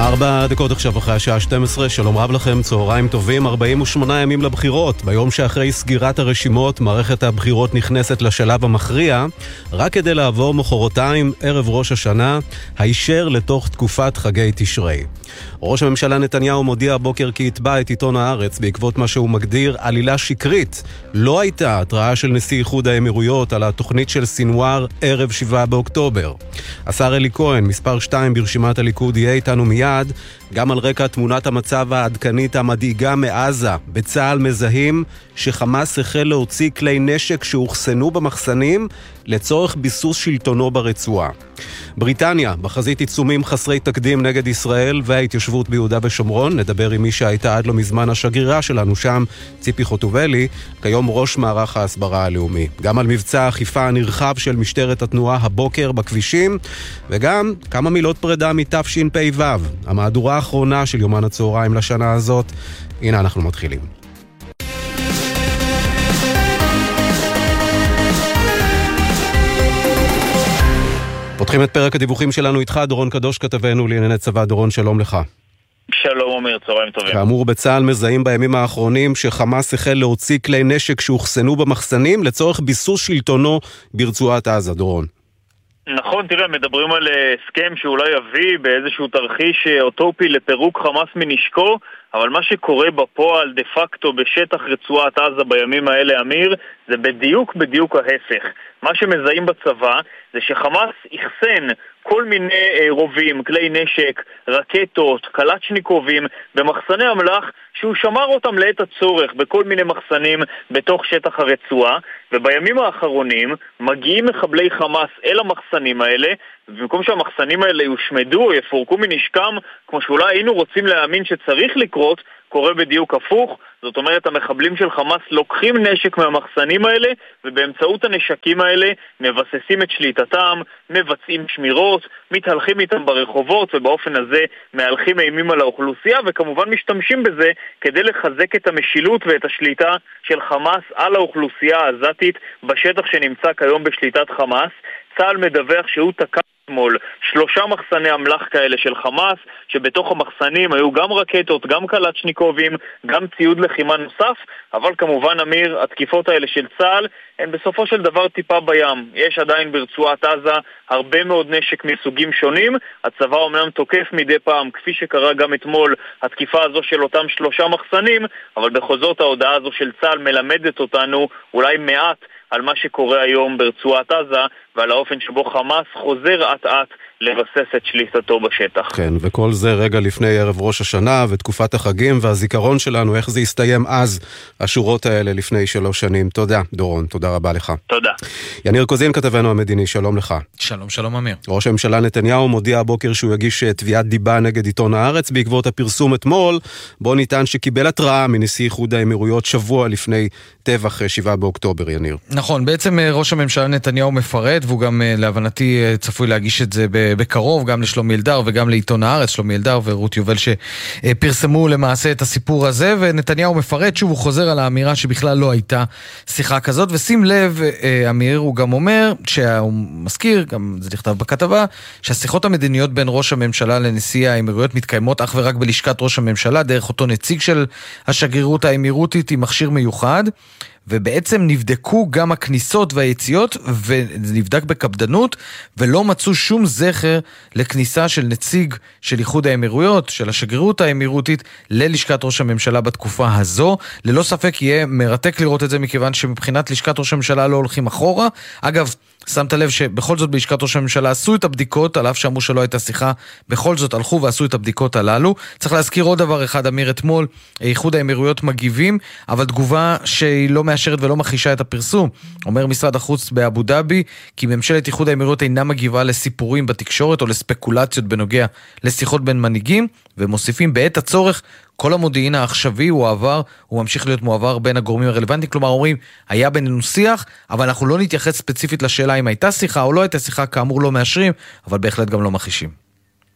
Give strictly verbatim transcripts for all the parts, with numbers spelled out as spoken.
ארבע דקות עכשיו אחרי השעה שתים עשרה, שלום רב לכם, צהריים טובים, ארבעים ושמונה ימים לבחירות. ביום שאחרי סגירת הרשימות, מערכת הבחירות נכנסת לשלב המכריע, רק כדי לעבור מחרתיים, ערב ראש השנה, הישר לתוך תקופת חגי תשרי. ראש הממשלה נתניהו מודיע הבוקר כי יתבע את עיתון הארץ בעקבות מה שהוא מגדיר עלילה שקרית. לא הייתה התראה של נשיא איחוד האמירויות על התוכנית של סינואר ערב שבעה באוקטובר. השר אלי כהן, מספר שתיים ברשימת הליכוד, יהיה איתנו מיד, גם על רקע תמונת המצב העדכנית המדאיגה מעזה. בצהל מזהים שחמאס החל להוציא כלי נשק שהוחסנו במחסנים לצורך ביסוס שלטונו ברצועה. בריטניה, בחזית עיצומים חסרי תקדים נגד ישראל וההתיישבות ביהודה ושומרון. נדבר עם מי שהייתה עד לא מזמן השגרירה שלנו שם, ציפי חוטובלי, כיום ראש מערך ההסברה הלאומי. גם על מבצע האכיפה הנרחב של משטרת התנועה הבוקר בכבישים, וגם כמה מילות פרידה מתשפ"ו, המהדורה האחרונה של יומן הצהריים לשנה הזאת. הנה אנחנו מתחילים. פותחים את פרק הדיווחים שלנו איתך, דורון קדוש, כתבנו לענייני צבא. דורון, שלום לך. שלום עומר, צהריים טובים. כאמור, בצהל מזהים בימים האחרונים שחמאס החל להוציא כלי נשק שהוחסנו במחסנים לצורך ביסוס שלטונו ברצועת עזה. דורון. נכון, תראה, מדברים על הסכם שאולי יביא באיזשהו תרחיש אוטופי לפירוק חמאס מנשקו, אבל מה שקורה בפועל דה פקטו בשטח רצועת עזה בימים האלה, אמיר, זה בדיוק בדיוק ההפך. מה שמזהים בצבא זה שחמאס יחסן כל מיני רובים, כלי נשק, רקטות, קלצ'ניקובים במחסני אמל"ח שהוא שמר אותם לעת הצורך בכל מיני מחסנים בתוך שטח הרצועה, ובימים האחרונים מגיעים מחבלי חמאס אל המחסנים האלה, ובמקום שהמחסנים האלה יושמדו או יפורקו מנשקם כמו שאולי היינו רוצים להאמין שצריך לקרות, קורה בדיוק הפוך. זאת אומרת, המחבלים של חמאס לוקחים נשק מהמחסנים האלה, ובאמצעות הנשקים האלה מבססים את שליטתם, מבצעים שמירות, מתהלכים איתם ברחובות, ובאופן הזה מהלכים אימים על האוכלוסייה, וכמובן משתמשים בזה כדי לחזק את המשילות ואת השליטה של חמאס על האוכלוסייה העזתית בשטח שנמצא כיום בשליטת חמאס. צה"ל מדווח שהוא תקף אתמול שלושה מחסני אמל"ח כאלה של חמאס, שבתוך המחסנים היו גם רקטות, גם קלצ'ניקובים, גם ציוד לחימה נוסף, אבל כמובן, אמיר, התקיפות האלה של צה"ל הן בסופו של דבר טיפה בים. יש עדיין ברצועת עזה הרבה מאוד נשק מסוגים שונים. הצבא אומנם תוקף מדי פעם, כפי שקרה גם אתמול, התקיפה הזו של אותם שלושה מחסנים, אבל בכל זאת ההודעה הזו של צה"ל מלמדת אותנו אולי מעט על מה שקורה היום ברצועת עזה, ועל האופן שבו חמאס חוזר עט-עט לבסס את שליטתו בשטח. כן, וכל זה רגע לפני ערב ראש השנה ותקופת החגים והזיכרון שלנו, איך זה הסתיים אז, השורות האלה לפני שלוש שנים. תודה, דורון, תודה רבה לך. תודה. יניר קוזין, כתבנו המדיני, שלום לך. שלום, שלום אמיר. ראש הממשלה נתניהו מודיע הבוקר שהוא יגיש תביעת דיבה נגד עיתון הארץ בעקבות הפרסום אתמול, בו ניתן שקיבל התראה מנשיא איחוד האמירויות שבוע לפני טבח שבעה באוקטובר. יניר. נכון, בעצם ראש הממשלה נתניהו מפרט, והוא גם להבנתי צפוי להגיש את זה בקרוב, גם לשלומי אלדר וגם לעיתון הארץ, שלומי אלדר ורות יובל שפרסמו למעשה את הסיפור הזה, ונתניהו מפרט שוב, הוא חוזר על האמירה שבכלל לא הייתה שיחה כזאת, ושים לב, אמיר, הוא גם אומר, שהוא מזכיר, גם זה נכתב בכתבה, שהשיחות המדיניות בין ראש הממשלה לנשיא האמירויות מתקיימות אך ורק בלשכת ראש הממשלה, דרך אותו נציג של השגרירות האמירותית עם מכשיר מיוחד, ובעצם נבדקו גם הכניסות והיציאות, ונבדק בקפדנות, ולא מצאו שום זכר לכניסה של נציג של איחוד האמירויות, של השגרירות האמירותית, ללשכת ראש הממשלה בתקופה הזו. ללא ספק יהיה מרתק לראות את זה, מכיוון שמבחינת לשכת ראש הממשלה לא הולכים אחורה. אגב, שמת לב שבכל זאת בלשכת ראש הממשלה עשו את הבדיקות, על אף שאמרו שלא הייתה שיחה, בכל זאת הלכו ועשו את הבדיקות הללו. צריך להזכיר עוד דבר אחד, אמיר, אתמול איחוד האמירויות מגיבים, אבל תגובה שהיא לא מאשרת ולא מכחישה את הפרסום. אומר משרד החוץ באבו דאבי, כי ממשלת איחוד האמירויות אינה מגיבה לסיפורים בתקשורת או לספקולציות בנוגע לשיחות בין מנהיגים, ומוסיפים בעת הצורך, כל המודיעין העכשווי הוא עבר, הוא ממשיך להיות מועבר בין הגורמים הרלוונטיים, כלומר אומרים, היה בינינו שיח, אבל אנחנו לא נתייחס ספציפית לשאלה אם הייתה שיחה או לא הייתה שיחה, כאמור לא מאשרים, אבל בהחלט גם לא מכחישים.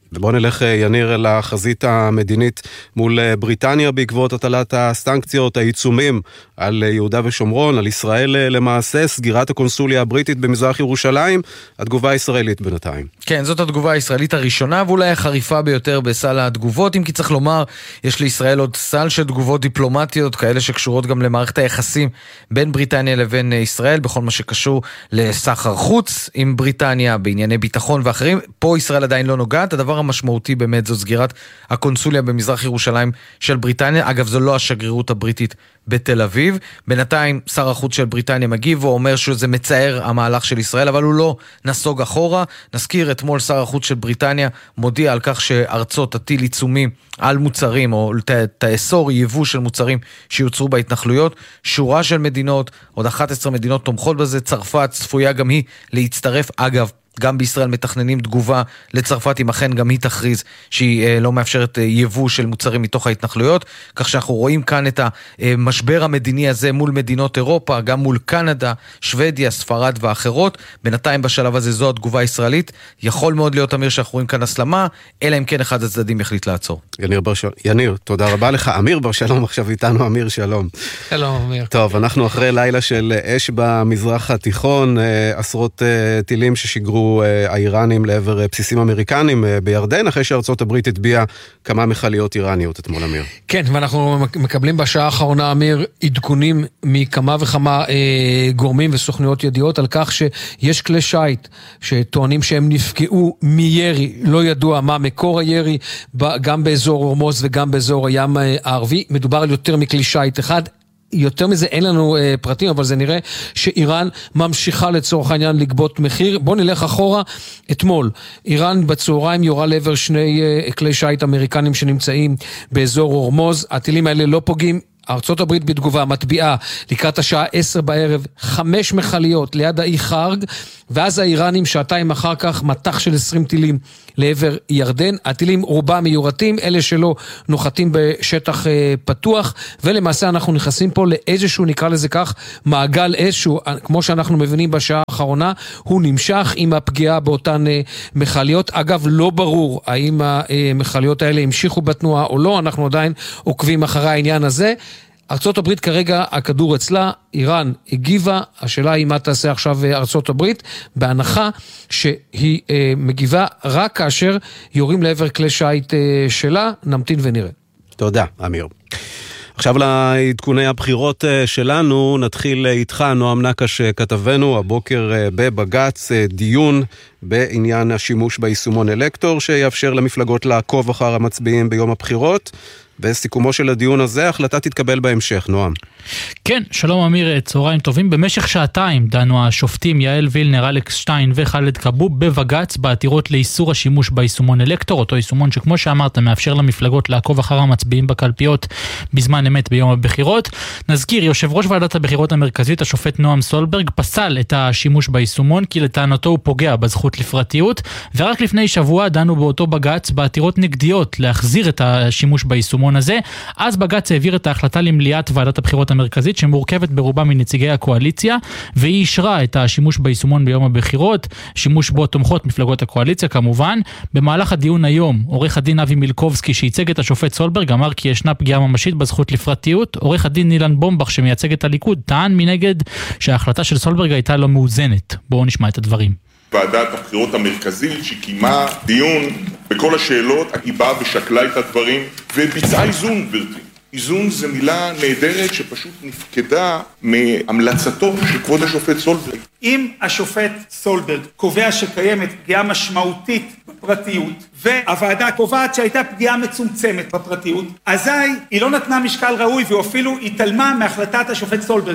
ובוא נלך, יניר, אל החזית המדינית מול בריטניה בעקבות הטלת הסנקציות, העיצומים על יהודה ושומרון, על ישראל למעשה, סגירת הקונסוליה הבריטית במזרח ירושלים, התגובה הישראלית בינתיים. כן, זאת התגובה הישראלית הראשונה, ואולי החריפה ביותר בסל התגובות, אם כי צריך לומר, יש לישראל עוד סל של תגובות דיפלומטיות, כאלה שקשורות גם למערכת היחסים בין בריטניה לבין ישראל, בכל מה שקשור לסחר חוץ עם בריטניה, בענייני ביטחון ואחרים. פה ישראל עדיין לא נוגעת. הדבר המשמעותי באמת זו סגירת הקונסוליה במזרח ירושלים של בריטניה. אגב, זו לא השגרירות הבריטית בתל אביב. בינתיים שר החוץ של בריטניה מגיב ואומר שזה מצער המהלך של ישראל, אבל הוא לא נסוג אחורה. נזכיר, אתמול שר החוץ של בריטניה מודיע על כך שארצות תטיל עיצומים על מוצרים, או תאסור יבוא של מוצרים שיוצרו בהתנחלויות. שורה של מדינות, עוד אחת עשרה מדינות תומכות בזה. צרפת צפויה גם היא להצטרף. אגב, גם בישראל מתכננים תגובה לצרפת, אם אכן גם היא תכריז שהיא אה, לא מאפשרת אה, יבוא של מוצרים מתוך ההתנחלויות, כך שאנחנו רואים כאן את המשבר המדיני הזה מול מדינות אירופה, גם מול קנדה, שוודיה, ספרד ואחרות. בינתיים בשלב הזה זו התגובה הישראלית. יכול מאוד להיות, אמיר, שאנחנו רואים כאן הסלמה, אלא אם כן אחד הצדדים יחליט לעצור. יניר בר שלום, יניר, תודה רבה לך. אמיר בר שלום עכשיו איתנו. אמיר, שלום. שלום, אמיר. טוב, אנחנו אחרי לילה של אש במזרח התיכון, עשרות טילים ששיגרו האיראנים לעבר בסיסים אמריקנים בירדן, אחרי שארצות הברית התביעה כמה מכליות איראניות אתמול, אמיר. כן, ואנחנו מקבלים בשעה האחרונה, אמיר, עדכונים מכמה וכמה אה, גורמים וסוכניות ידיעות על כך שיש כלי שייט שטוענים שהם נפגעו מירי, לא ידוע מה מקור הירי, גם באזור הורמוז וגם באזור הים הערבי. מדובר על יותר מכלי שייט אחד. יותר מזה אין לנו אה, פרטים, אבל זה נראה שאיראן ממשיכה לצורך העניין לגבות מחיר. בוא נלך אחורה. אתמול, איראן בצהריים יורה לעבר שני אה, כלי שייט אמריקנים שנמצאים באזור הורמוז. הטילים האלה לא פוגעים. ארצות הברית בתגובה מטביעה לקראת השעה עשר בערב, חמש מכליות ליד האי חרג, ואז האיראנים שעתיים אחר כך מטח של עשרים טילים לעבר ירדן. הטילים רובם מיורטים, אלה שלא נוחתים בשטח אה, פתוח, ולמעשה אנחנו נכנסים פה לאיזשהו, נקרא לזה כך, מעגל איזשהו, כמו שאנחנו מבינים בשעה האחרונה, הוא נמשך עם הפגיעה באותן אה, מכליות. אגב, לא ברור האם המכליות האלה המשיכו בתנועה או לא, אנחנו עדיין עוקבים אחרי העניין הזה. ארצות הברית כרגע, הכדור אצלה, איראן הגיבה, השאלה היא מה תעשה עכשיו ארצות הברית, בהנחה שהיא אה, מגיבה רק כאשר יורים לעבר כלי שייט אה, שלה, נמתין ונראה. תודה, אמיר. עכשיו לעדכוני הבחירות שלנו, נתחיל איתך, נועם נקש כתבנו, הבוקר בבג"ץ, דיון בעניין השימוש ביישומון אלקטור, שיאפשר למפלגות לעקוב אחר המצביעים ביום הבחירות, וסיכומו של הדיון הזה, החלטה תתקבל בהמשך, נועם. כן, שלום אמיר, צהריים טובים. במשך שעתיים דנו השופטים יעל וילנר, אלכס שטיין וחלד קבוב בבג"ץ בעתירות לאיסור השימוש ביישומון אלקטור, אותו יישומון שכמו שאמרת מאפשר למפלגות לעקוב אחר המצביעים בקלפיות בזמן אמת ביום הבחירות. נזכיר, יושב ראש ועדת הבחירות המרכזית, השופט נועם סולברג, פסל את השימוש ביישומון כי לטענתו הוא פוגע בזכות לפרטיות, ורק לפני שבוע דנו באותו בג"ץ בעתירות נגדיות להחזיר את השימוש ביישומון הזה. אז בג"ץ העביר את ההחלטה למליאת ועדת הבחירות המרכזית שמורכבת ברובה מנציגי הקואליציה, והיא אישרה את השימוש ביישומון ביום הבחירות, שימוש בו תומכות מפלגות הקואליציה כמובן. במהלך הדיון היום, עורך הדין אבי מילקובסקי שייצג את השופט סולברג אמר כי ישנה פגיעה ממשית בזכות לפרטיות. עורך הדין נילן בומבך שמייצג את הליכוד טען מנגד שההחלטה של סולברג הייתה לא מאוזנת. בואו נשמע את הדברים. ועדת הבחירות המרכזית שקיימה דיון בכל השאלות, היא באה ושקלה את הדברים וביצעה איזון, גברתי. איזון זה מילה נהדרת שפשוט נפקדה מהמלצתו של כבוד השופט סולברג. אם השופט סולברג קובע שקיימת פגיעה משמעותית בפרטיות, והוועדה קובעת שהייתה פגיעה מצומצמת בפרטיות, אזי היא לא נתנה משקל ראוי ואפילו התעלמה מהחלטת השופט סולברג.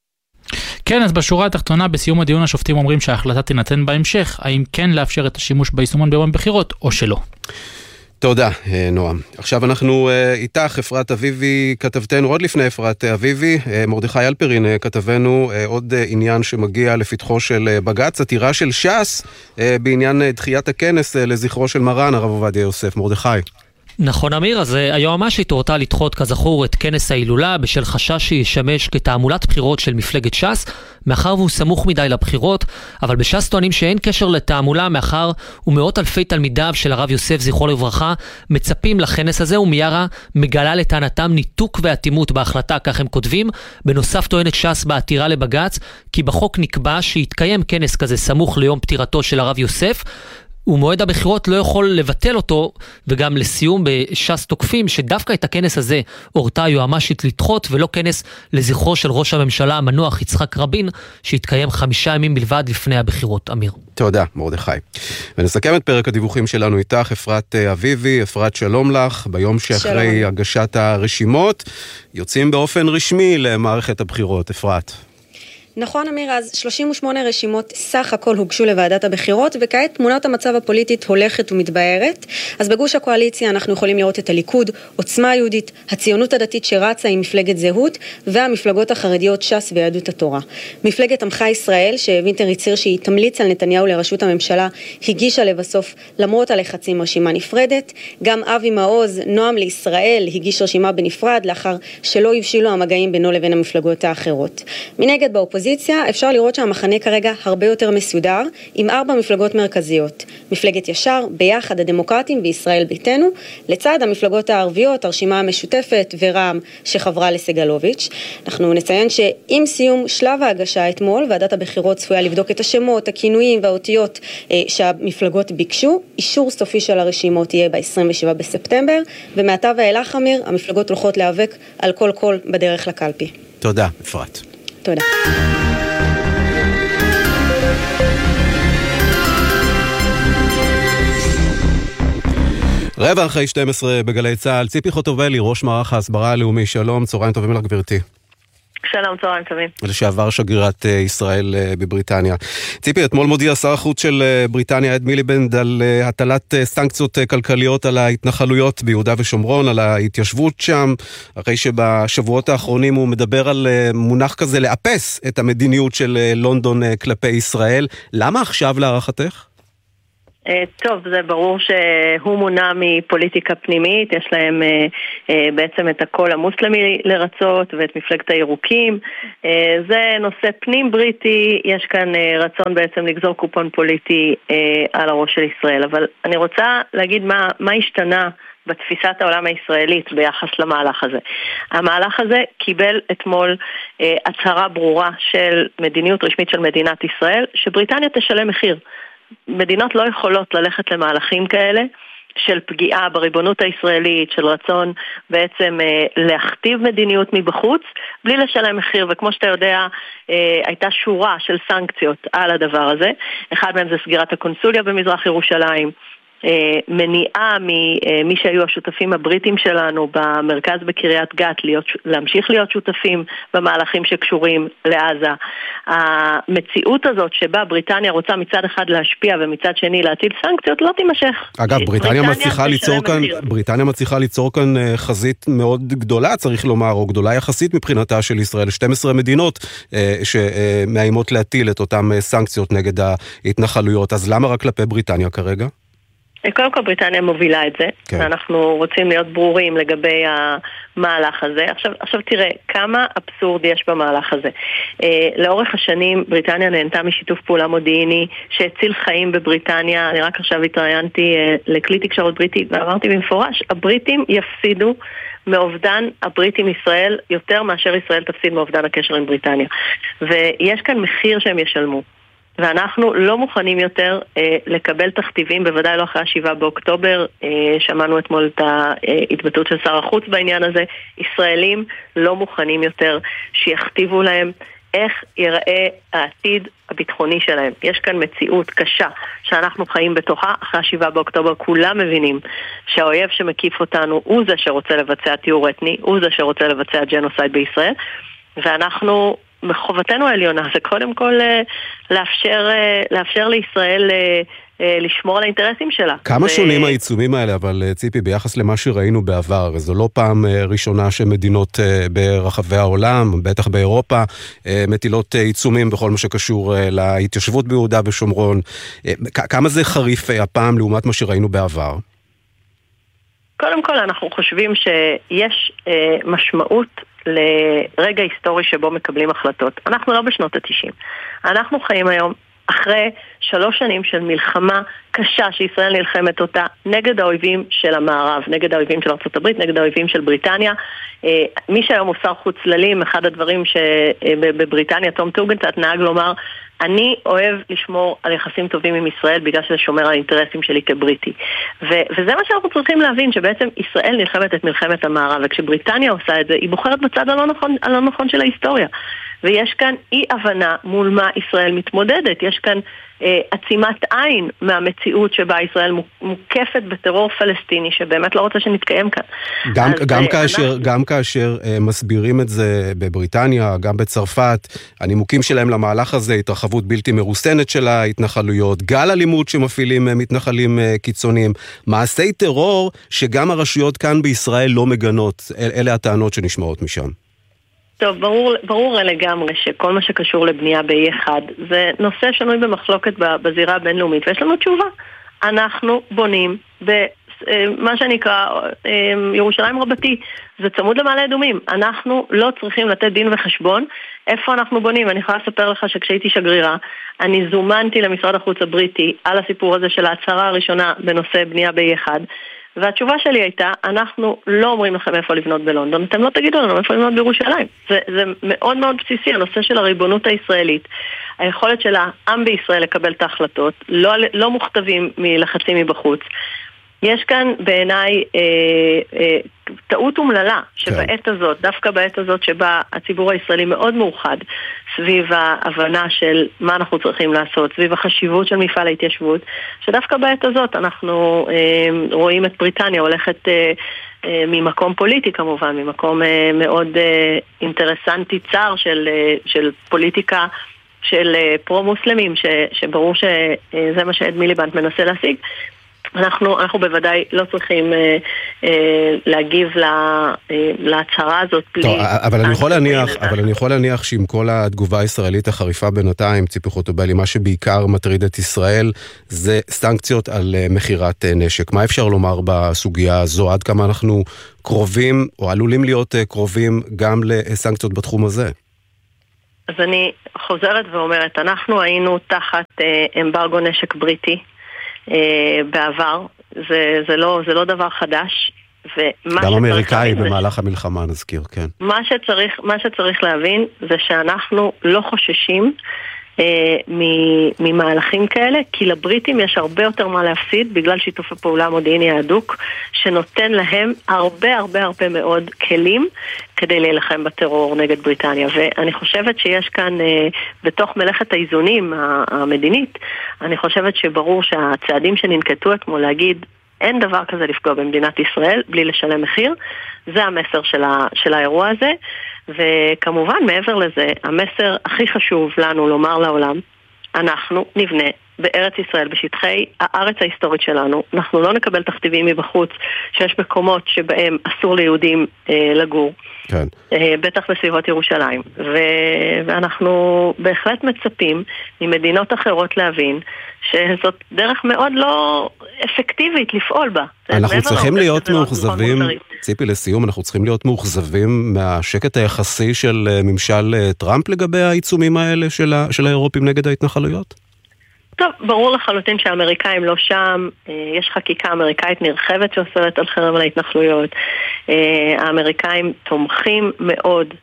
כן, אז בשורה התחתונה, בסיום הדיון השופטים אומרים שההחלטה תינתן בהמשך, האם כן לאפשר את השימוש ביישומון ביום הבחירות או שלא. תודה, נועם. עכשיו אנחנו איתך, אפרת אביבי, כתבתנו, עוד לפני אפרת אביבי, מרדכי אלפרין, כתבנו עוד עניין שמגיע לפתחו של בג"ץ, עתירה של ש"ס בעניין דחיית הכנס לזכרו של מרן, הרב עובדיה יוסף. מרדכי. נכון אמיר, אז היועמ"שית הורתה לדחות כזכור את כנס ההילולה בשל חשש שישמש כתעמולת בחירות של מפלגת ש"ס, מאחר והוא סמוך מדי לבחירות, אבל בש"ס טוענים שאין קשר לתעמולה מאחר ומאות אלפי תלמידיו של הרב יוסף זכרו לברכה מצפים לכנס הזה, ומיארה מגלה לטענתם ניתוק ואטימות בהחלטה, כך הם כותבים. בנוסף טוענת ש"ס בעתירה לבג"ץ כי בחוק נקבע שיתקיים כנס כזה סמוך ליום פטירתו של הרב יוסף, ומועד הבחירות לא יכול לבטל אותו. וגם לסיום בש"ס תוקפים שדווקא את הכנס הזה הורתה היועמ"שית לדחות, ולא כנס לזכרו של ראש הממשלה המנוח יצחק רבין שהתקיים חמישה ימים בלבד לפני הבחירות. אמיר. תודה מרדכי. ונסכם את פרק הדיווחים שלנו איתך אפרת אביבי. אפרת, שלום לך. ביום שאחרי שלום. הגשת הרשימות יוצאים באופן רשמי למערכת הבחירות. אפרת. נכון אמיר, אז שלושים ושמונה רשימות סך הכל הוגשו לוועדת הבחירות, וכעת תמונת המצב הפוליטית הולכת ומתבהרת. אז בגוש הקואליציה אנחנו יכולים לראות את הליכוד, עוצמה יהודית, הציונות הדתית שרצה עם מפלגת זהות, והמפלגות החרדיות ש"ס ויהדות התורה. מפלגת עמך ישראל, שווינטר הצהיר שהיא תמליץ על נתניהו לראשות הממשלה, הגישה לבסוף למרות הלחצים רשימה נפרדת. גם אבי מעוז, נועם לישראל, הגיש רשימה בנפרד לאחר שלא הבשילו המגעים בינו לבין המפלגות האחרות. מנגד באופוזיציה אפשר לראות שהמחנה כרגע הרבה יותר מסודר, עם ארבע מפלגות מרכזיות. מפלגת ישר, ביחד, הדמוקרטים וישראל ביתנו, לצד המפלגות הערביות, הרשימה המשותפת ורע"מ שחברה לסגלוביץ'. אנחנו נציין שעם סיום שלב ההגשה אתמול, ועדת הבחירות צפויה לבדוק את השמות, הכינויים והאותיות אה, שהמפלגות ביקשו. אישור סופי של הרשימות יהיה ב-עשרים ושבעה בספטמבר, ומעתה ואילך אמיר, המפלגות הולכות להיאבק על כל קול בדרך לקלפי. תודה, אפרת. תודה. רבע אחרי שתים עשרה בגלי צהל, ציפי חוטובלי, ראש מערך ההסברה הלאומי. שלום, צהריים טובים לך גברתי. שלום, צהריים טובים. לשעבר שגרירת ישראל בבריטניה. ציפי, אתמול מודיע שר החוץ של בריטניה אד מיליבנד על הטלת סנקציות כלכליות על ההתנחלויות ביהודה ושומרון, על ההתיישבות שם, אחרי שבשבועות האחרונים הוא מדבר על מונח כזה לאפס את המדיניות של לונדון כלפי ישראל. למה עכשיו להערכתך? טוב, זה ברור שהוא מונע מפוליטיקה פנימית, יש להם בעצם את הקול המוסלמי לרצות ואת מפלגת הירוקים, זה נושא פנים בריטי, יש כאן רצון בעצם לגזור קופון פוליטי על הראש של ישראל, אבל אני רוצה להגיד מה, מה השתנה בתפיסת העולם הישראלית ביחס למהלך הזה. המהלך הזה קיבל אתמול הצהרה ברורה של מדיניות רשמית של מדינת ישראל, שבריטניה תשלם מחיר. מדינות לא יכולות ללכת למהלכים כאלה של פגיעה בריבונות הישראלית, של רצון בעצם אה, להכתיב מדיניות מבחוץ, בלי לשלם מחיר, וכמו שאתה יודע, אה, הייתה שורה של סנקציות על הדבר הזה. אחד מהם זה סגירת הקונסוליה במזרח ירושלים, מניעה ממי שהיו השותפים הבריטים שלנו במרכז בקריית גת להיות, להמשיך להיות שותפים במהלכים שקשורים לעזה. המציאות הזאת שבה בריטניה רוצה מצד אחד להשפיע ומצד שני להטיל סנקציות לא תימשך. אגב, בריטניה מצליחה ליצור כאן, בריטניה מצליחה ליצור כאן חזית מאוד גדולה, צריך לומר, או גדולה יחסית מבחינתה של ישראל, שתים עשרה מדינות שמאיימות להטיל את אותם סנקציות נגד ההתנחלויות. אז למה רק כלפי בריטניה כרגע? קודם כל בריטניה מובילה את זה, כן. ואנחנו רוצים להיות ברורים לגבי המהלך הזה. עכשיו, עכשיו תראה, כמה אבסורד יש במהלך הזה. אה, לאורך השנים בריטניה נהנתה משיתוף פעולה מודיעיני שהציל חיים בבריטניה. אני רק עכשיו התראיינתי אה, לכלי תקשורת בריטית ואמרתי במפורש, הבריטים יפסידו מאובדן הבריטים ישראל יותר מאשר ישראל תפסיד מאובדן הקשר עם בריטניה. ויש כאן מחיר שהם ישלמו. ואנחנו לא מוכנים יותר אה, לקבל תכתיבים, בוודאי לא אחרי השבעה באוקטובר, אה, שמענו אתמול את ההתבטאות של שר החוץ בעניין הזה, ישראלים לא מוכנים יותר שיכתיבו להם איך ייראה העתיד הביטחוני שלהם. יש כאן מציאות קשה שאנחנו חיים בתוכה, אחרי השבעה באוקטובר כולם מבינים שהאויב שמקיף אותנו הוא זה שרוצה לבצע טיהור אתני, הוא זה שרוצה לבצע ג'נוסייד בישראל, ואנחנו מחובתנו העליונה, זה קודם כל לאפשר, לאפשר לישראל לשמור על האינטרסים שלה. כמה ו... שונים העיצומים האלה, אבל ציפי, ביחס למה שראינו בעבר, זו לא פעם ראשונה שמדינות ברחבי העולם, בטח באירופה, מטילות עיצומים בכל מה שקשור להתיישבות ביהודה ושומרון. כמה זה חריף הפעם לעומת מה שראינו בעבר? קודם כל אנחנו חושבים שיש אה, משמעות לרגע היסטורי שבו מקבלים החלטות. אנחנו לא בשנות ה-תשעים. אנחנו חיים היום אחרי שלוש שנים של מלחמה קשה שישראל נלחמת אותה נגד האויבים של המערב, נגד האויבים של ארצות הברית, נגד האויבים של בריטניה. מי שהיום הוא שר חוץ צללים, אחד הדברים שבבריטניה, תום טורגנטט נהג לומר, אני אוהב לשמור על יחסים טובים עם ישראל בגלל שזה שומר על האינטרסים שלי כבריטי. ו- וזה מה שאנחנו צריכים להבין, שבעצם ישראל נלחמת את מלחמת המערב, וכשבריטניה עושה את זה, היא בוחרת בצד הלא נכון, הלא נכון של ההיסטוריה. ויש כאן אי הבנה מול מה ישראל מתמודדת. יש כאן אה, עצימת עין מהמציאות שבה ישראל מוקפת בטרור פלסטיני שבאמת לא רוצה שנתקיים כאן. גם, אז, גם, אה, כאשר, אנחנו... גם כאשר אה, מסבירים את זה בבריטניה, גם בצרפת, הנימוקים שלהם למהלך הזה, התרחבות בלתי מרוסנת של ההתנחלויות, גל אלימות שמפעילים אה, מתנחלים אה, קיצוניים, מעשי טרור שגם הרשויות כאן בישראל לא מגנות. אל, אלה הטענות שנשמעות משם. טוב, ברור, ברור לגמרי שכל מה שקשור לבנייה ב-אי אחד זה נושא שנוי במחלוקת בזירה הבינלאומית, ויש לנו תשובה. אנחנו בונים במה שנקרא ירושלים רבתי, זה צמוד למעלה אדומים. אנחנו לא צריכים לתת דין וחשבון איפה אנחנו בונים. אני יכולה לספר לך שכשהייתי שגרירה, אני זומנתי למשרד החוץ הבריטי על הסיפור הזה של ההצהרה הראשונה בנושא בנייה ב-אי אחד, והתשובה שלי הייתה, אנחנו לא אומרים לכם איפה לבנות בלונדון, אתם לא תגידו לנו איפה לבנות בירושלים. זה, זה מאוד מאוד בסיסי, הנושא של הריבונות הישראלית, היכולת של העם בישראל לקבל את ההחלטות, לא, לא מוכתבים מלחצים מבחוץ. יש כאן בעיניי אה, אה, טעות ומללה שבעת הזאת, דווקא בעת הזאת שבה הציבור הישראלי מאוד מאוחד סביב ההבנה של מה אנחנו צריכים לעשות, סביב החשיבות של מפעל ההתיישבות, שדווקא בעת הזאת אנחנו אה, רואים את בריטניה הולכת אה, אה, ממקום פוליטי כמובן, ממקום אה, מאוד אה, אינטרסנטי צר של, אה, של פוליטיקה של אה, פרו-מוסלמים, ש, שברור שזה מה שאד מיליבנט מנסה להשיג. אנחנו, אנחנו בוודאי לא צריכים אה, אה, להגיב לה, אה, להצהרה הזאת. טוב, בלי... אבל, אני יכול להניח, אבל אני יכול להניח שעם כל התגובה הישראלית החריפה בינתיים, ציפי חוטובלי, מה שבעיקר מטריד את ישראל זה סנקציות על מחירת נשק. מה אפשר לומר בסוגיה הזו? עד כמה אנחנו קרובים או עלולים להיות קרובים גם לסנקציות בתחום הזה? אז אני חוזרת ואומרת, אנחנו היינו תחת אה, אמברגו נשק בריטי, Uh, בעבר, זה, זה, לא, זה לא דבר חדש. גם אמריקאי במהלך זה... המלחמה נזכיר, כן. מה שצריך, מה שצריך להבין זה שאנחנו לא חוששים uh, ממהלכים כאלה, כי לבריטים יש הרבה יותר מה להפסיד בגלל שיתוף הפעולה המודיעיני ההדוק, שנותן להם הרבה הרבה הרבה מאוד כלים כדי להילחם בטרור נגד בריטניה. ואני חושבת שיש כאן, אה, בתוך מלאכת האיזונים המדינית, אני חושבת שברור שהצעדים שננקטו אתמול להגיד, אין דבר כזה לפגוע במדינת ישראל בלי לשלם מחיר, זה המסר של, ה, של האירוע הזה. וכמובן, מעבר לזה, המסר הכי חשוב לנו לומר לעולם, אנחנו נבנה בארץ ישראל, בשטחי הארץ ההיסטורית שלנו. אנחנו לא נקבל תכתיבים מבחוץ שיש מקומות שבהם אסור ליהודים אה, לגור. כן. אה, בטח בסביבות ירושלים. ו- ואנחנו בהחלט מצפים ממדינות אחרות להבין שזאת דרך מאוד לא אפקטיבית לפעול בה. אנחנו צריכים להיות מאוכזבים, ציפי לסיום, אנחנו צריכים להיות מאוכזבים מהשקט היחסי של ממשל טראמפ לגבי העיצומים האלה של, ה- של האירופים נגד ההתנחלויות? טוב, ברור לחלוטין שהאמריקאים לא שם, יש חקיקה אמריקאית נרחבת שאוסרת על חרם על ההתנחלויות, האמריקאים תומכים מאוד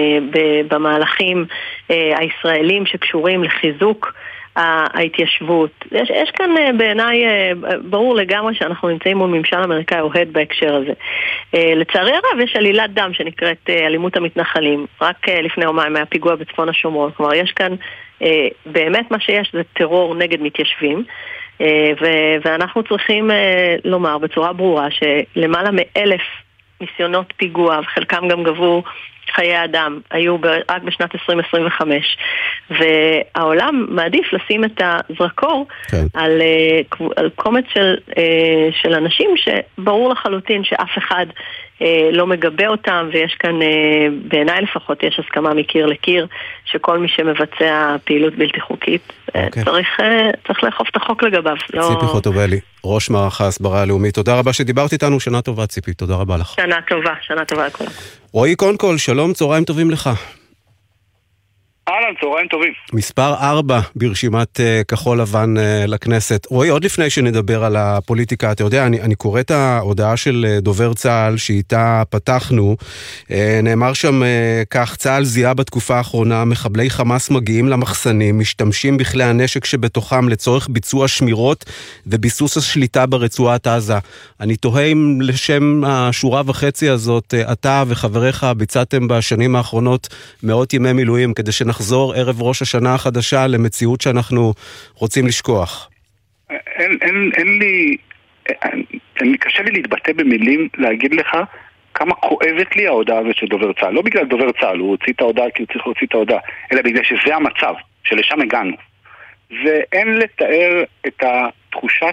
במהלכים הישראלים שקשורים לחיזוק ההתיישבות. יש, יש כאן בעיניי, ברור לגמרי שאנחנו נמצאים מול ממשל אמריקאי אוהד בהקשר הזה. לצערי הרב יש עלילת דם שנקראת אלימות המתנחלים. רק לפני יומיים היה פיגוע בצפון השומרון. כלומר, יש כאן באמת מה שיש זה טרור נגד מתיישבים, ואנחנו צריכים לומר בצורה ברורה שלמעלה מאלף ניסיונות פיגוע, וחלקם גם גבו חיי אדם, היו רק בשנת עשרים עשרים וחמש, והעולם מעדיף לשים את הזרקור כן. על, על קומץ של, של אנשים שברור לחלוטין שאף אחד לא מגבה אותם, ויש כאן, בעיניי לפחות, יש הסכמה מקיר לקיר, שכל מי שמבצע פעילות בלתי חוקית, okay. צריך, צריך לאכוף את החוק לגביו. ציפי לא... חוטובלי, ראש מערך ההסברה הלאומית, תודה רבה שדיברת איתנו, שנה טובה ציפי, תודה רבה לך. שנה טובה, שנה טובה לכולם. רועי קונקול, שלום, צהריים טובים לך. אהלן, צהריים טובים. מספר ארבע ברשימת uh, כחול לבן uh, לכנסת. רואי, עוד לפני שנדבר על הפוליטיקה, אתה יודע, אני, אני קורא את ההודעה של uh, דובר צה"ל שאיתה פתחנו, uh, נאמר שם uh, כך, צה"ל זיהה בתקופה האחרונה, מחבלי חמאס מגיעים למחסנים, משתמשים בכלי הנשק שבתוכם לצורך ביצוע שמירות וביסוס השליטה ברצועת עזה. אני תוהה אם לשם השורה וחצי הזאת, uh, אתה וחבריך ביצעתם בשנים האחרונות מאות ימי מילואים כדי שנחזור לחזור ערב ראש השנה החדשה למציאות שאנחנו רוצים לשכוח. אין, אין, אין לי, אין, אין, קשה לי להתבטא במילים להגיד לך כמה כואבת לי ההודעה הזאת של דובר צה"ל. לא בגלל דובר צה"ל, הוא הוציא את ההודעה כי הוא צריך להוציא את ההודעה, אלא בגלל שזה המצב, שלשם הגענו. ואין לתאר את התחושת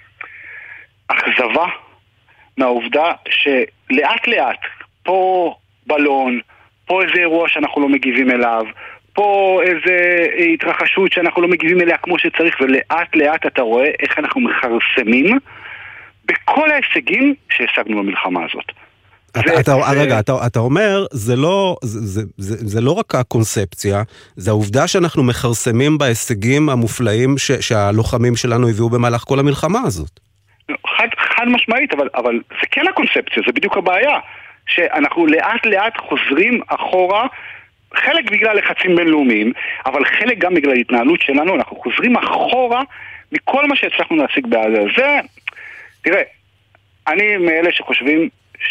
אכזבה מהעובדה שלאט לאט, פה בלון, פה איזה אירוע שאנחנו לא מגיבים אליו, פה איזה התרחשות שאנחנו לא מגיבים אליה כמו שצריך, ולאט לאט אתה רואה איך אנחנו מחרסמים בכל ההישגים שהשגנו במלחמה הזאת. אתה, אתה, רגע, אתה, אתה אומר, זה לא, זה, זה, זה, זה לא רק הקונספציה, זה העובדה שאנחנו מחרסמים בהישגים המופלאים ש, שהלוחמים שלנו הביאו במהלך כל המלחמה הזאת. חד, חד משמעית, אבל, אבל זה כן הקונספציה, זה בדיוק הבעיה, שאנחנו לאט לאט חוזרים אחורה, חלק בגלל לחצים בינלאומיים, אבל חלק גם בגלל ההתנהלות שלנו, אנחנו חוזרים אחורה מכל מה שהצלחנו להשיג בעזה. זה, תראה, אני מאלה שחושבים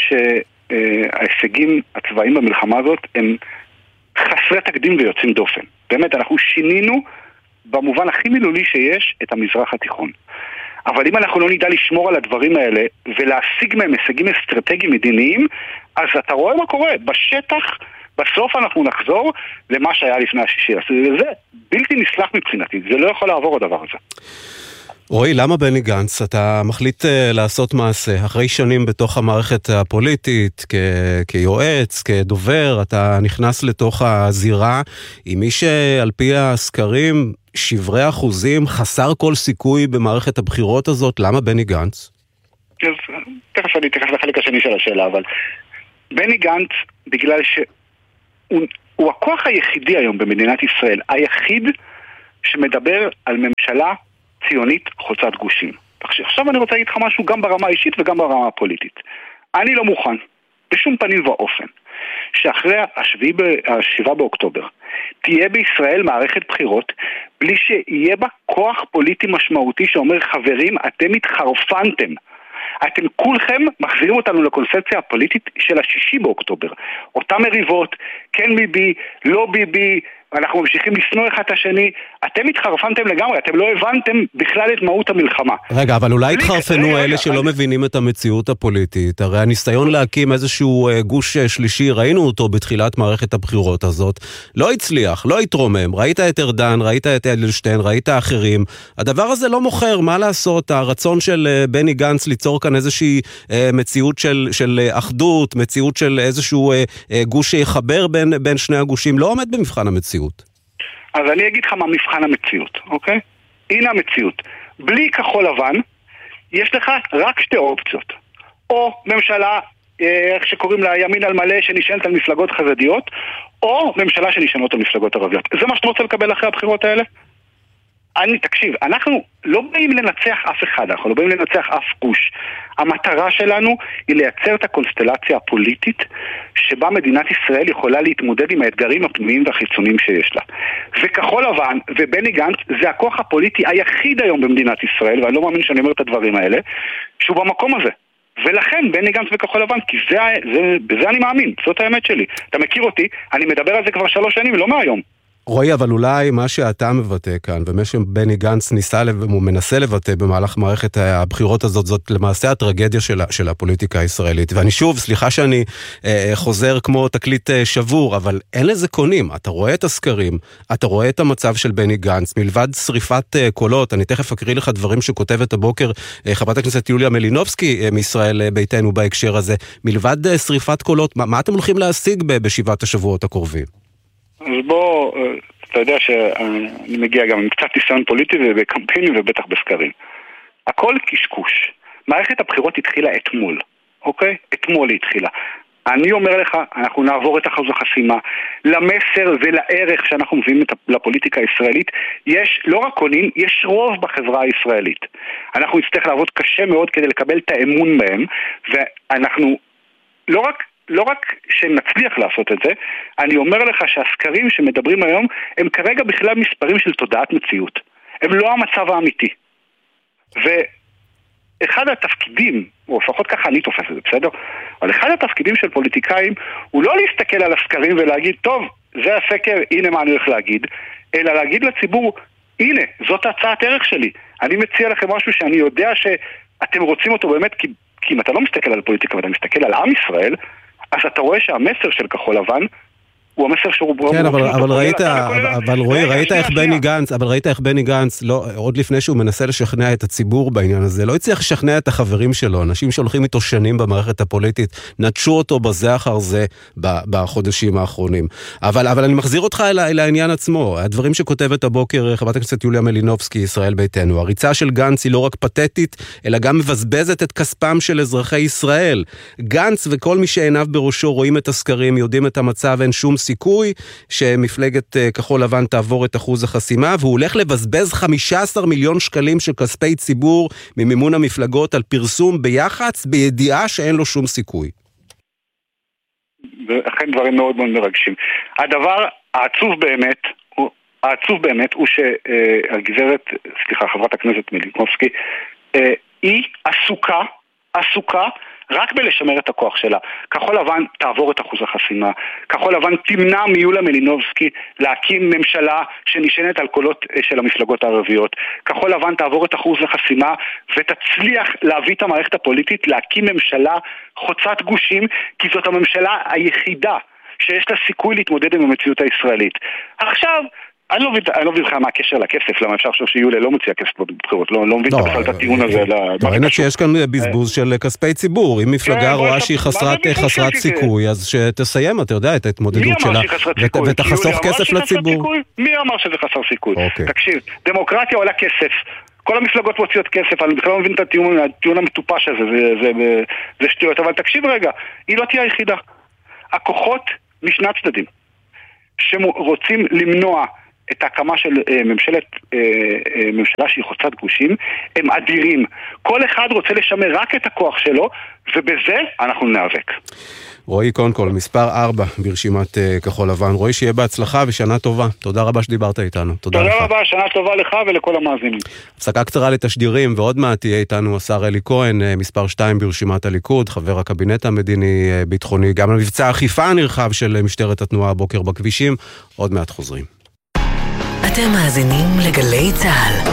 שההישגים הצבאיים במלחמה הזאת הם חסרי תקדים ויוצאים דופן. באמת, אנחנו שינינו במובן הכי מילולי שיש את המזרח התיכון. אבל אם אנחנו לא נדע לשמור על הדברים האלה ולהשיג מהם הישגים אסטרטגיים מדיניים, אז אתה רואה מה קורה. בשטח, בסוף אנחנו נחזור למה שהיה לפני השישי. זה בלתי נסלח מבחינתי, זה לא יכול לעבור הדבר הזה. רועי, למה בני גנץ, אתה מחליט uh, לעשות מעשה, אחרי שנים בתוך המערכת הפוליטית, כ- כיועץ, כדובר, אתה נכנס לתוך הזירה, עם מי שעל פי הסקרים, שברי אחוזים, חסר כל סיכוי במערכת הבחירות הזאת, למה בני גנץ? אז תכף אני אתייחס לחלק השני של השאלה, אבל בני גנץ, בגלל שהוא הוא הכוח היחידי היום במדינת ישראל, היחיד שמדבר על ממשלה ציונית חוצת גושים. עכשיו אני רוצה להגיד לך משהו גם ברמה האישית וגם ברמה הפוליטית. אני לא מוכן, בשום פנים ואופן, שאחרי השבעה באוקטובר תהיה בישראל מערכת בחירות בלי שיהיה בה כוח פוליטי משמעותי שאומר, חברים, אתם התחרפנתם. אתם כולכם מחזירים אותנו לקונספציה הפוליטית של השישי באוקטובר. אותם מריבות, כן ביבי, לא ביבי, אנחנו ממשיכים לסנוע אחד את השני, אתם התחרפנתם לגמרי, אתם לא הבנתם בכלל את מהות המלחמה. רגע, אבל אולי התחרפנו אלה שלא מבינים את המציאות הפוליטית, הרי הניסיון להקים איזשהו גוש שלישי, ראינו אותו בתחילת מערכת הבחירות הזאת, לא הצליח, לא התרומם, ראית את ארדן, ראית את אדלשטיין, ראית אחרים, הדבר הזה לא מוכר, מה לעשות, הרצון של בני גנץ ליצור כאן איזושהי מציאות של, של אחדות, מציאות של איזשהו גוש שיחבר בין, בין שני הגושים, לא עומד במבחן המציאות. אז אני אגיד לך מה מבחן המציאות, אוקיי? הנה המציאות. בלי כחול לבן, יש לך רק שתי אופציות. או ממשלה, איך שקוראים לה ימין על מלא, שנשענת על מפלגות חרדיות, או ממשלה שנשענות על מפלגות ערביות. זה מה שאתה רוצה לקבל אחרי הבחירות האלה? אני, תקשיב, אנחנו לא באים לנצח אף אחד, אנחנו לא באים לנצח אף גוש. המטרה שלנו היא לייצר את הקונסטלציה הפוליטית שבה מדינת ישראל יכולה להתמודד עם האתגרים הפנימיים והחיצוניים שיש לה. וכחול לבן ובני גנץ זה הכוח הפוליטי היחיד היום במדינת ישראל, ואני לא מאמין שאני אומר את הדברים האלה, שהוא במקום הזה. ולכן בני גנץ וכחול לבן, כי זה, זה, בזה אני מאמין, זאת האמת שלי. אתה מכיר אותי, אני מדבר על זה כבר שלוש שנים, לא מהיום. רועי, אבל אולי מה שאתה מבטא כאן, ומה שבני גנץ ניסה, הוא מנסה לבטא במהלך מערכת הבחירות הזאת, זאת למעשה הטרגדיה של, של הפוליטיקה הישראלית. ואני שוב, סליחה שאני אה, חוזר כמו תקליט אה, שבור, אבל אין לזה קונים. אתה רואה את הסקרים, אתה רואה את המצב של בני גנץ, מלבד שריפת אה, קולות, אני תכף אקריא לך דברים שכותבת הבוקר אה, חברת הכנסת יוליה מלינובסקי אה, מישראל אה, ביתנו בהקשר הזה, מלבד אה, שריפת קולות, מה, מה אתם הולכים להשיג ב- בשבעת השבועות הקרובים? אז בוא, אתה יודע שאני מגיע גם עם קצת ניסיון פוליטי ובקמפיינים ובטח בסקרים. הכל קשקוש. מערכת הבחירות התחילה אתמול, אוקיי? אתמול היא התחילה. אני אומר לך, אנחנו נעבור את אחוז החסימה. למסר ולערך שאנחנו מביאים לפוליטיקה הישראלית, יש לא רק קונים, יש רוב בחברה הישראלית. אנחנו נצטרך לעבוד קשה מאוד כדי לקבל את האמון בהם, ואנחנו לא רק לא רק שנצליח לעשות את זה, אני אומר לך שהסקרים שמדברים היום הם כרגע בכלל מספרים של תודעת מציאות. הם לא המצב האמיתי. ואחד התפקידים, או לפחות ככה אני תופס את זה, בסדר? אבל אחד התפקידים של פוליטיקאים הוא לא להסתכל על הסקרים ולהגיד, טוב, זה הסקר, הנה מה אני הולך להגיד, אלא להגיד לציבור, הנה, זאת הצעת ערך שלי. אני מציע לכם משהו שאני יודע שאתם רוצים אותו באמת, כי, כי אם אתה לא מסתכל על פוליטיקה ואתה מסתכל על עם ישראל, אז אתה רואה שהמסר של כחול לבן הוא המסר שהוא... כן, אבל, אבל ראית, אבל רואי, ראית איך בני גנץ, אבל ראית איך בני גנץ, לא, עוד לפני שהוא מנסה לשכנע את הציבור בעניין הזה, לא הצליח לשכנע את החברים שלו, אנשים שהולכים איתו שנים במערכת הפוליטית, נטשו אותו בזה אחר זה בחודשים האחרונים. אבל, אבל אני מחזיר אותך אל, אל העניין עצמו, הדברים שכותבת הבוקר חברת הכנסת יוליה מלינובסקי, ישראל ביתנו, הריצה של גנץ היא לא רק פתטית, אלא גם מבזבזת את כספם של אזרחי ישראל. גנץ וכל מי שעיניו בראשו רואים את הסקרים, יודעים את המצב, אין שום סיכוי שמפלגת כחול לבן תעבור את אחוז החסימה, והוא הולך לבזבז חמישה עשר מיליון שקלים של כספי ציבור ממימון המפלגות על פרסום ביחץ, בידיעה שאין לו שום סיכוי. ואכן דברים מאוד מאוד מרגשים. הדבר העצוב באמת, הוא, העצוב באמת הוא שהגברת, סליחה, חברת הכנסת מלינובסקי, היא עסוקה, עסוקה, רק בלשמר את הכוח שלה. כחול לבן תעבור את אחוז החסימה. כחול לבן תמנע מיוליה מלינובסקי להקים ממשלה שנשענת על קולות של המפלגות הערביות. כחול לבן תעבור את אחוז החסימה ותצליח להביא את המערכת הפוליטית להקים ממשלה חוצת גושים, כי זאת הממשלה היחידה שיש לה סיכוי להתמודד עם המציאות הישראלית. עכשיו, אני לא מבין לך מה הקשר לכסף, למה אפשר שיוליה לא מוציאה כסף בבחירות, לא מבין בכלל את הטיעון הזה. טוענת שיש כאן בזבוז של כספי ציבור, אם מפלגה רואה שהיא חסרת סיכוי, אז שתסיים, אתה יודע, את ההתמודדות שלה, ותחסוך כסף לציבור. מי אמר שזה חסר סיכוי? תקשיב, דמוקרטיה עולה כסף, כל המפלגות מוציאות כסף, אני בכלל לא מבין את הטיעון המטופש הזה, זה שטויות, אבל תקשיב רגע, היא לא תהיה היחידה. הכוחות משני הצדדים, שרוצים למנוע את ההקמה של אה, ממשלת, אה, אה, ממשלה שהיא חוצת גושים, הם אדירים. כל אחד רוצה לשמר רק את הכוח שלו, ובזה אנחנו נאבק. רועי קונקול, מספר ארבע ברשימת אה, כחול לבן. רועי, שיהיה בהצלחה ושנה טובה. תודה רבה שדיברת איתנו. תודה, תודה לך. רבה, שנה טובה לך ולכל המאזינים. הפסקה קצרה לתשדירים, ועוד מעט תהיה איתנו השר אלי כהן, אה, מספר שתיים ברשימת הליכוד, חבר הקבינט המדיני אה, ביטחוני, גם למבצע האכיפה הנרחב של משטרת התנועה הבוקר בכבישים. עוד מעט חוזרים. אתם מאזינים לגלי צהל.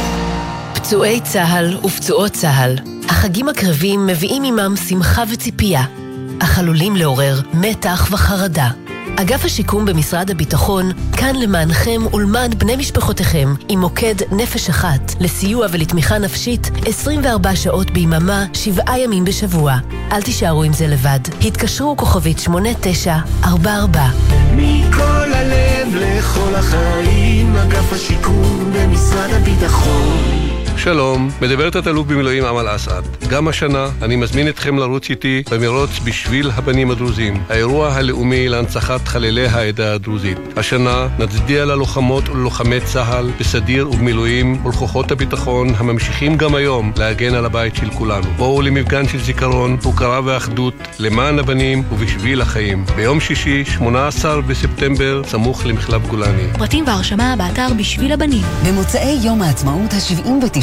פצועי צהל ופצועות צהל, החגים הקרבים מביאים עמם שמחה וציפייה, אך עלולים לעורר מתח וחרדה. אגף השיקום במשרד הביטחון כאן למענכם ולמען בני משפחותיכם עם מוקד נפש אחת לסיוע ולתמיכה נפשית עשרים וארבע שעות ביממה, שבעה ימים בשבוע. אל תישארו עם זה לבד. התקשרו כוכבית שמונה תשע ארבע ארבע. מכל הלב לכל החיים, אגף השיקום במשרד הביטחון. שלום, מדברת התלוף במילואים אמל אסעד. גם השנה אני מזמין אתכם לרוץ איתי במרוץ בשביל הבנים הדרוזים, האירוע הלאומי להנצחת חללי העדה הדרוזית. השנה נצדיע ללוחמות וללוחמי צהל בסדיר ובמילואים ולכוחות הביטחון הממשיכים גם היום להגן על הבית של כולנו. בואו למפגן של זיכרון, הוקרה ואחדות למען הבנים ובשביל החיים. ביום שישי, שמונה עשר בספטמבר, סמוך למחלף גולני. פרטים והרשמה באתר בשביל הבנים. במוצאי יום העצמאות ה-שבעים ותשע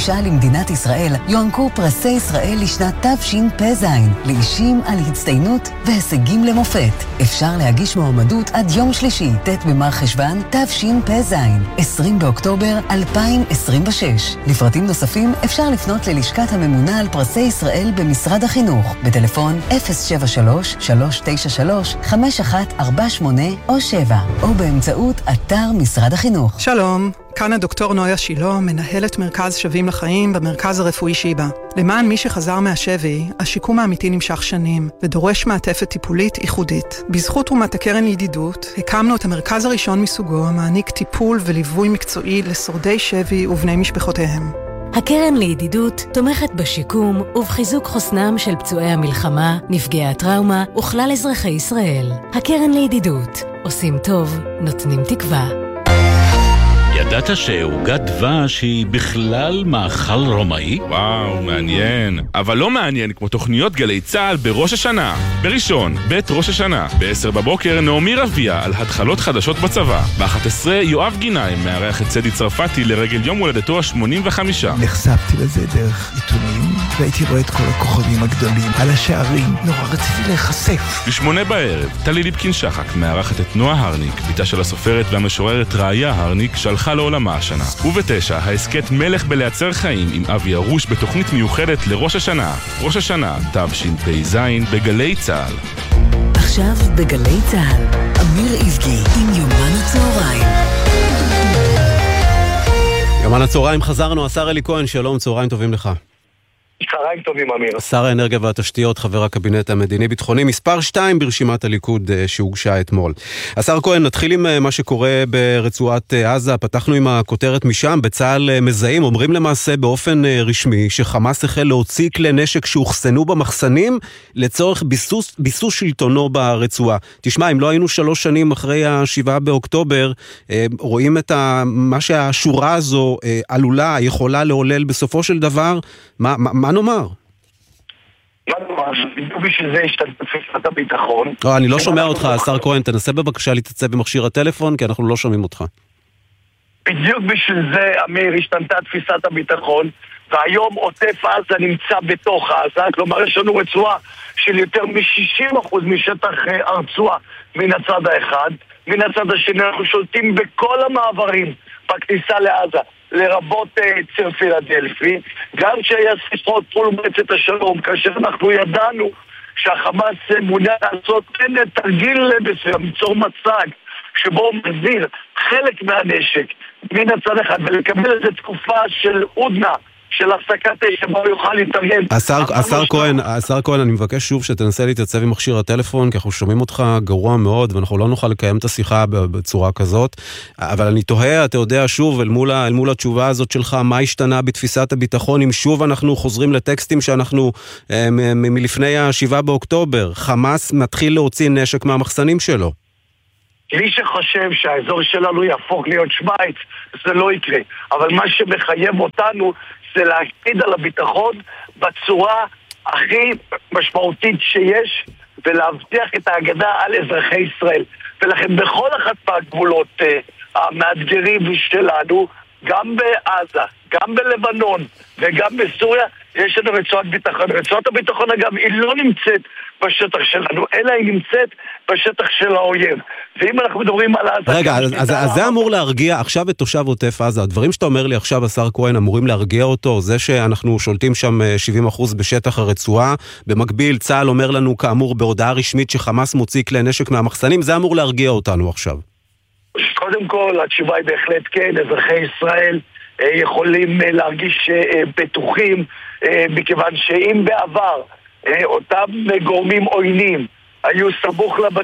החדשה למדינת ישראל יוענקו פרסי ישראל לשנת תשפ"ז לאישים על הצטיינות והישגים למופת. אפשר להגיש מועמדות עד יום שלישי, ט' במר חשוון תשפ"ז, עשרים באוקטובר אלפיים עשרים ושש. לפרטים נוספים אפשר לפנות ללשכת הממונה על פרסי ישראל במשרד החינוך בטלפון אפס שבע שלוש שלוש תשע שלוש חמש אחת ארבע שמונה או שבע, או באמצעות אתר משרד החינוך. שלום, כאן הדוקטור נויה שילה, מנהלת מרכז שווים לחיים במרכז הרפואי שיבא. למען מי שחזר מהשבי, השיקום האמיתי נמשך שנים ודורש מעטפת טיפולית ייחודית. בזכות תרומת הקרן לידידות, הקמנו את המרכז הראשון מסוגו המעניק טיפול וליווי מקצועי לשורדי שבי ובני משפחותיהם. הקרן לידידות תומכת בשיקום ובחיזוק חוסנם של פצועי המלחמה, נפגעי הטראומה וכלל אזרחי ישראל. הקרן לידידות, עושים טוב, נותנים תקווה. ידעת שעוגת דבש היא בכלל מאכל רומאי? וואו, מעניין. אבל לא מעניין כמו תוכניות גלי צהל בראש השנה. בראשון, בית ראש השנה. ב-עשר בבוקר נעמי רביה על התחלות חדשות בצבא. ב-אחת עשרה יואב גיניים מארח את צדי צרפתי לרגל יום הולדתו ה-שמונים וחמש. נחשפתי לזה דרך עיתונים והייתי רואה את כל הכוכבים הגדולים על השערים. נורא רציתי להיחשף. בשמונה בערב, טלי ליפקין שחק מארחת את נועה הרניק, ביתה של הסופרת והמשוררת ראיה הרניק שהלכה לעולמה השנה. ובתשע, העסקת מלך בלייצר חיים עם אבי ארוש בתוכנית מיוחדת לראש השנה. ראש השנה, תשפ"ז בגלי צהל. עכשיו בגלי צהל, אמיר איבגי עם יומן הצהריים. יומן הצהריים חזרנו, השר אלי כהן, שלום, צהריים טובים לך. צהריים טובים, אמיר. שר האנרגיה והתשתיות, חבר הקבינט המדיני-ביטחוני, מספר שתיים ברשימת הליכוד שהוגשה אתמול. השר כהן, נתחיל עם מה שקורה ברצועת עזה. פתחנו עם הכותרת משם. בצה"ל מזהים, אומרים למעשה באופן רשמי, שחמאס החל להוציא כלי נשק שהוחסנו במחסנים לצורך ביסוס, ביסוס שלטונו ברצועה. תשמע, אם לא היינו שלוש שנים אחרי השבעה באוקטובר, רואים את מה שהשורה הזו עלולה, יכולה להולל בסופו של דבר. מה, מה, מה נאמר? מה נאמר? בדיוק בשביל זה השתנת תפיסת הביטחון. לא, אני לא שומע אותך, השר כהן, תנסה בבקשה להתייצב במכשיר הטלפון, כי אנחנו לא שומעים אותך. בדיוק בשביל זה, אמיר, השתנתה תפיסת הביטחון, והיום עוטף עזה נמצא בתוך עזה, כלומר יש לנו רצועה של יותר מ-שישים אחוז משטח הרצועה מן הצד האחד, מן הצד השני אנחנו שולטים בכל המעברים בכניסה לעזה, לרבות uh, ציר פילדלפי, גם כשהיה שיחות מול מועצת השלום, כאשר אנחנו ידענו שהחמאס מעוניין לעשות תרגיל מסוים, ליצור מצג שבו הוא מחזיר חלק מהנשק מן הצד אחד ולקבל איזו תקופה של עודנה, של הפסקת שבו יוכל להתארגן. השר, השר כהן, השר כהן, אני מבקש שוב שתנסה להתייצב עם מכשיר הטלפון, כי אנחנו שומעים אותך גרוע מאוד, ואנחנו לא נוכל לקיים את השיחה בצורה כזאת. אבל אני תוהה, אתה יודע שוב, אל מול, אל מול התשובה הזאת שלך, מה השתנה בתפיסת הביטחון, אם שוב אנחנו חוזרים לטקסטים שאנחנו מ- מ- מלפני השבעה באוקטובר, חמאס מתחיל להוציא נשק מהמחסנים שלו. מי שחושב שהאזור שלנו יהפוך להיות שוויץ, זה לא יקרה. אבל מה שמחייב אותנו זה להקפיד על הביטחון בצורה הכי משמעותית שיש, ולהבטיח את ההגנה על אזרחי ישראל. ולכן בכל אחת מהגבולות uh, המאתגרים שלנו, גם בעזה, גם בלבנון וגם בסוריה, יש לנו רצועת ביטחון. רצועת הביטחון, אגב, היא לא נמצאת בשטח שלנו, אלא היא נמצאת בשטח של האויב. ואם אנחנו מדברים על עזה... רגע, אז, אז, אז זה אמור להרגיע עכשיו את תושב עוטף עזה. הדברים שאתה אומר לי עכשיו, השר כהן, אמורים להרגיע אותו, זה שאנחנו שולטים שם שבעים אחוז בשטח הרצועה, במקביל צה"ל אומר לנו כאמור בהודעה רשמית שחמאס מוציא כלי נשק מהמחסנים, זה אמור להרגיע אותנו עכשיו. קודם כל, התשובה היא בהחלט כן, אזרחי ישראל יכולים להרגיש בטוחים, מכיוון שאם בעבר אותם גורמים עוינים היו סמוך לבתים